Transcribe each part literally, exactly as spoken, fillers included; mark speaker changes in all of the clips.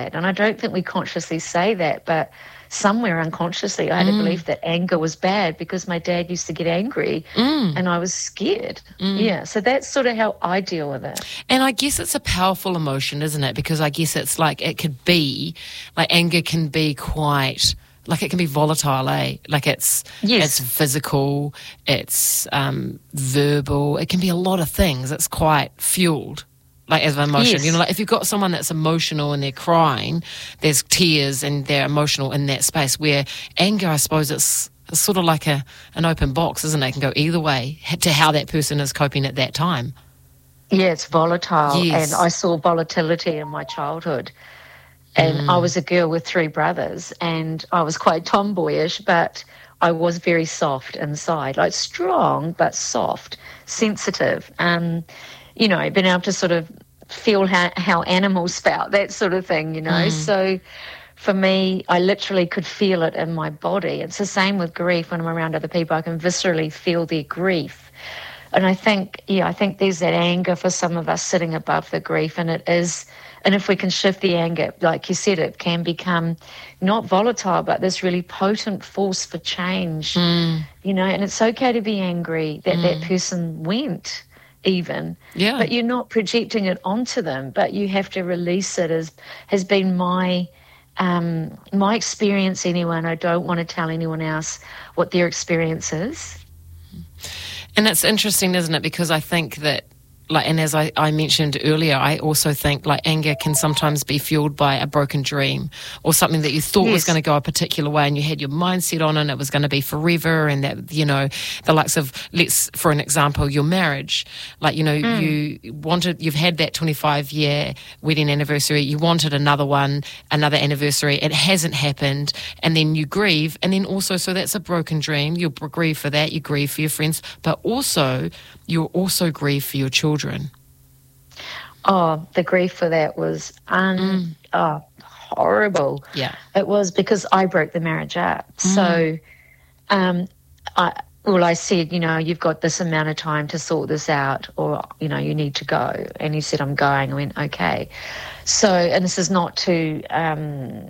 Speaker 1: bad. And I don't think we consciously say that, but somewhere unconsciously I had
Speaker 2: Mm.
Speaker 1: a belief that anger was bad because my dad used to get angry
Speaker 2: Mm.
Speaker 1: and I was scared.
Speaker 2: Mm.
Speaker 1: Yeah, so that's sort of how I deal with it.
Speaker 2: And I guess it's a powerful emotion, isn't it? Because I guess it's like it could be, like anger can be quite, like it can be volatile, eh? Like it's
Speaker 1: Yes.
Speaker 2: it's physical, it's um, verbal, it can be a lot of things. It's quite fueled. Like as an emotion,
Speaker 1: Yes.
Speaker 2: you know, like if you've got someone that's emotional and they're crying, there's tears and they're emotional in that space. Where anger, I suppose, it's, it's sort of like a an open box, isn't it? It can go either way to how that person is coping at that time.
Speaker 1: Yeah, it's volatile.
Speaker 2: Yes.
Speaker 1: And I saw volatility in my childhood. And
Speaker 2: Mm.
Speaker 1: I was a girl with three brothers and I was quite tomboyish, but I was very soft inside, like strong but soft, sensitive. Um, you know, been able to sort of feel how, how animals felt, that sort of thing, you know.
Speaker 2: Mm.
Speaker 1: So for me, I literally could feel it in my body. It's the same with grief. When I'm around other people, I can viscerally feel their grief. And I think, yeah, I think there's that anger for some of us sitting above the grief, and it is, and if we can shift the anger, like you said, it can become not volatile, but this really potent force for change,
Speaker 2: Mm.
Speaker 1: you know, and it's okay to be angry that
Speaker 2: Mm.
Speaker 1: that person went even,
Speaker 2: Yeah.
Speaker 1: but you're not projecting it onto them, but you have to release it, as has been my um, my experience anyway, and I don't want to tell anyone else what their experience is.
Speaker 2: And it's interesting, isn't it? Because I think that, like, and as I, I mentioned earlier, I also think like anger can sometimes be fueled by a broken dream or something that you thought was
Speaker 1: Yes.
Speaker 2: going to go a particular way and you had your mindset on and it was going to be forever, and that, you know, the likes of, let's, for an example, your marriage, like, you know,
Speaker 1: Mm.
Speaker 2: you wanted, you've had that twenty-five year wedding anniversary, you wanted another one, another anniversary, it hasn't happened, and then you grieve, and then also, so that's a broken dream, you'll grieve for that, you grieve for your friends, but also, you'll also grieve for your children.
Speaker 1: Oh, the grief for that was un-
Speaker 2: Mm.
Speaker 1: oh, horrible.
Speaker 2: Yeah.
Speaker 1: It was because I broke the marriage up. So, um, I, well, I said, you know, you've got this amount of time to sort this out, or, you know, you need to go. And he said, I'm going. I went, okay. So, and this is not to um,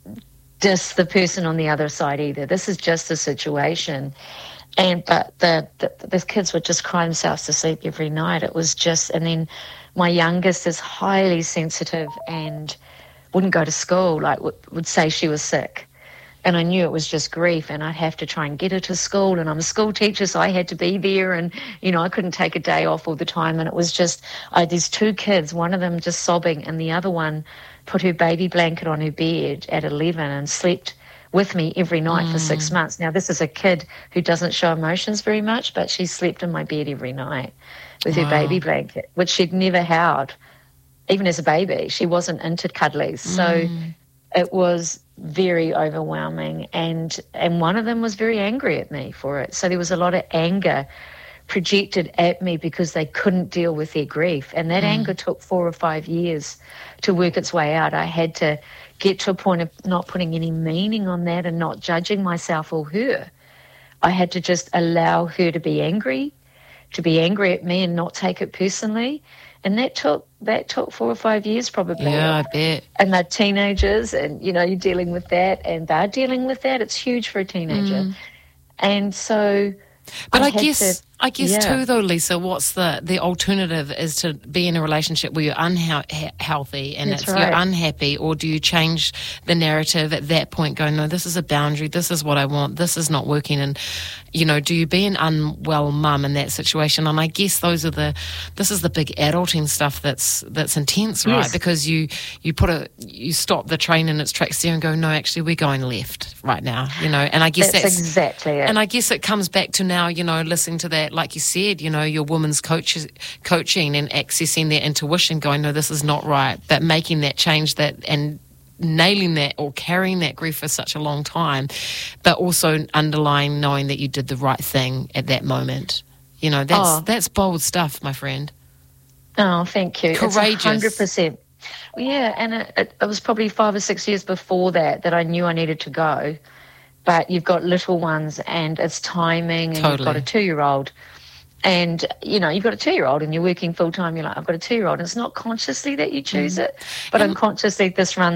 Speaker 1: diss the person on the other side either. This is just a situation. And but the, the the kids would just cry themselves to sleep every night. It was just, and then my youngest is highly sensitive and wouldn't go to school. Like would, would say she was sick, and I knew it was just grief. And I'd have to try and get her to school. And I'm a school teacher, so I had to be there. And you know, I couldn't take a day off all the time. And it was just, I had these two kids, one of them just sobbing, and the other one put her baby blanket on her bed at eleven and slept with me every night
Speaker 2: Mm.
Speaker 1: for six months. Now, this is a kid who doesn't show emotions very much, but she slept in my bed every night with
Speaker 2: Wow.
Speaker 1: her baby blanket, which she'd never held, even as a baby. She wasn't into cuddlies. So
Speaker 2: Mm.
Speaker 1: it was very overwhelming. And, and one of them was very angry at me for it. So there was a lot of anger projected at me because they couldn't deal with their grief. And that
Speaker 2: Mm.
Speaker 1: anger took four or five years to work its way out. I had to get to a point of not putting any meaning on that and not judging myself or her. I had to just allow her to be angry, to be angry at me and not take it personally. And that took that took four or five years probably.
Speaker 2: Yeah, I bet.
Speaker 1: And they're teenagers, and you know, you're dealing with that, and they're dealing with that. It's huge for a teenager.
Speaker 2: Mm.
Speaker 1: And so
Speaker 2: But I,
Speaker 1: had
Speaker 2: guess,
Speaker 1: to-
Speaker 2: I guess
Speaker 1: yeah.
Speaker 2: too, though, Lisa, what's the the alternative is to be in a relationship where you're unhealthy and
Speaker 1: That's
Speaker 2: it's,
Speaker 1: right.
Speaker 2: you're unhappy, or do you change the narrative at that point? Go, no, this is a boundary. This is what I want. This is not working. And you know, do you be an unwell mum in that situation? And I guess those are the this is the big adulting stuff that's that's intense, right?
Speaker 1: Yes.
Speaker 2: Because you you put a you stop the train in its tracks there and go, no, actually, we're going left right now. You know, and I guess
Speaker 1: that's,
Speaker 2: that's
Speaker 1: exactly it.
Speaker 2: and I guess it comes back to now, you know, listening to that, like you said, you know, your woman's coach, coaching and accessing their intuition, going, no, this is not right, but making that change that and nailing that or carrying that grief for such a long time, but also underlying knowing that you did the right thing at that moment. You know, that's
Speaker 1: Oh.
Speaker 2: that's bold stuff, my friend.
Speaker 1: Oh, thank you.
Speaker 2: Courageous.
Speaker 1: It's one hundred percent. Yeah, and it, it, it was probably five or six years before that that I knew I needed to go. But you've got little ones and it's timing, and
Speaker 2: Totally.
Speaker 1: you've got a two-year-old. And, you know, you've got a two-year-old and you're working full-time. You're like, I've got a two-year-old. And it's not consciously that you choose it, but
Speaker 2: And-
Speaker 1: unconsciously this runs